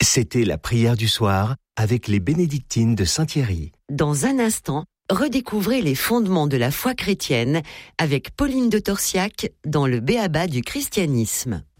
C'était la prière du soir avec les bénédictines de Saint-Thierry. Dans un instant, redécouvrez les fondements de la foi chrétienne avec Pauline de Torsiac dans le B.A.B.A. du christianisme.